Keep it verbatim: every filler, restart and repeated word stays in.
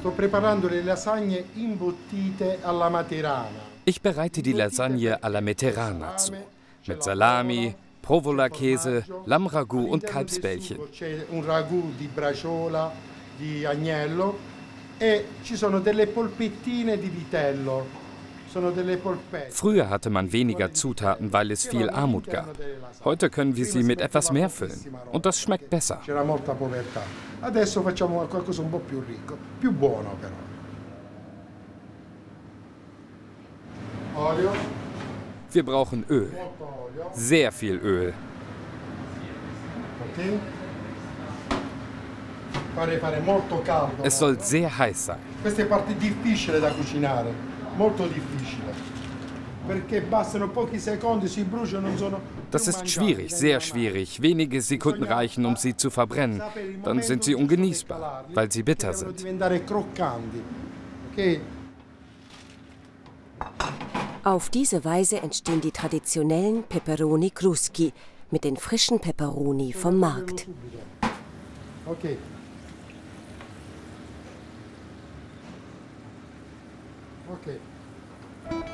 Ich bereite die Lasagne alla Materana zu. Mit Salami, Provola-Käse, Lammragout und Kalbsbällchen. Früher hatte man weniger Zutaten, weil es viel Armut gab. Heute können wir sie mit etwas mehr füllen. Und das schmeckt besser. Wir brauchen Öl. Sehr viel Öl. Es soll sehr heiß sein. Das ist schwierig, sehr schwierig. Wenige Sekunden reichen, um sie zu verbrennen. Dann sind sie ungenießbar, weil sie bitter sind. Auf diese Weise entstehen die traditionellen Peperoni Cruschi mit den frischen Peperoni vom Markt. Okay. Okay.